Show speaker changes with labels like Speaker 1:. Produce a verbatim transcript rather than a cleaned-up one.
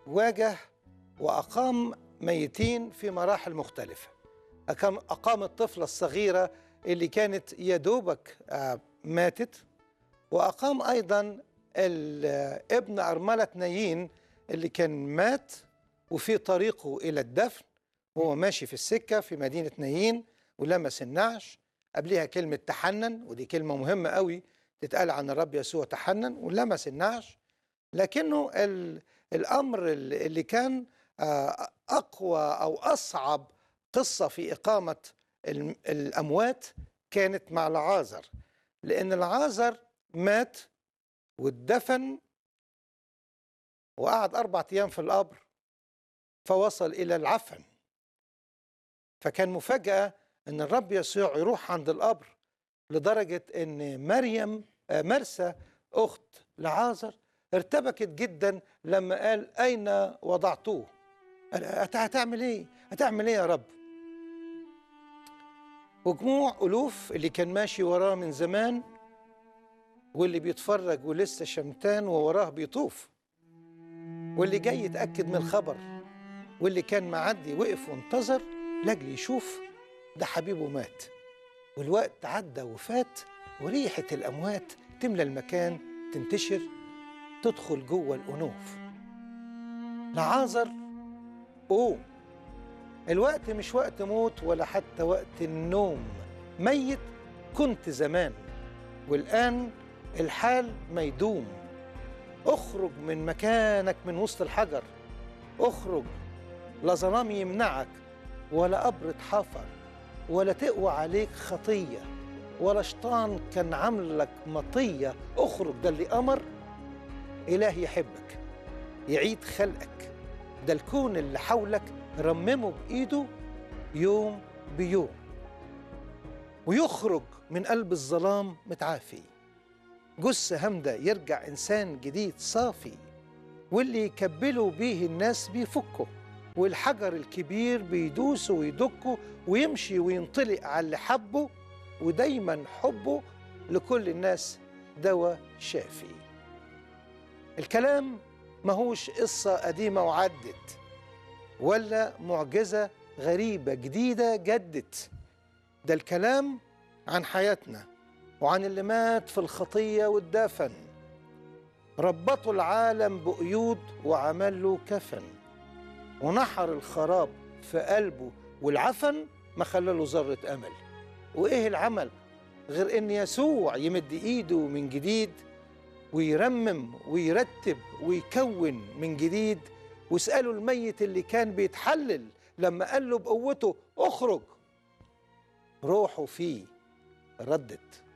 Speaker 1: واجه وأقام ميتين في مراحل مختلفة. أقام, أقام الطفلة الصغيرة اللي كانت يدوبك ماتت، وأقام أيضا ابن أرملة نايين اللي كان مات وفي طريقه إلى الدفن وهو ماشي في السكة في مدينة نايين ولمس النعش. قبلها كلمة تحنن، ودي كلمة مهمة قوي تتقال عن الرب يسوع، تحنن ولمس النعش. لكنه الأمر اللي كان أقوى أو أصعب قصة في إقامة الأموات كانت مع لعازر، لأن لعازر مات واتدفن وقعد أربعة أيام في القبر فوصل إلى العفن. فكان مفاجأة أن الرب يسوع يروح عند القبر، لدرجة أن مريم مرسى أخت لعازر ارتبكت جدا لما قال أين وضعتوه؟ هتعمل إيه؟ هتعمل إيه يا رب؟ وجموع ألوف اللي كان ماشي وراه من زمان واللي بيتفرج ولسه شمتان ووراه بيطوف، واللي جاي يتأكد من الخبر، واللي كان معدي وقف وانتظر لاجل يشوف ده حبيبه مات. والوقت عدى وفات، وريحة الأموات تملى المكان، تنتشر، تدخل جوه الأنوف. لعازر قوم، الوقت مش وقت موت ولا حتى وقت النوم. ميت كنت زمان والآن الحال ما يدوم. اخرج من مكانك من وسط الحجر، اخرج، لا ظلام يمنعك ولا قبر اتحفر ولا تقوى عليك خطية ولا شيطان كان عامل لك مطية. اخرج، ده اللي أمر إله يحبك يعيد خلقك، ده الكون اللي حولك رممه بإيده يوم بيوم، ويخرج من قلب الظلام متعافي، جثة همدة يرجع إنسان جديد صافي، واللي يكبلوا بيه الناس بيفكوا، والحجر الكبير بيدوسه ويدكه ويمشي وينطلق على اللي حبه، ودايما حبه لكل الناس دواء شافي. الكلام ماهوش قصة قديمة وعدت ولا معجزة غريبة جديدة جدت، ده الكلام عن حياتنا وعن اللي مات في الخطية والدفن، ربطوا العالم بقيود وعمل له كفن، ونحر الخراب في قلبه والعفن ما خلاله ذرة أمل. وإيه العمل غير إن يسوع يمد إيده من جديد ويرمم ويرتب ويكون من جديد. واسألوا الميت اللي كان بيتحلل لما قال له بقوته اخرج، روحه فيه ردت.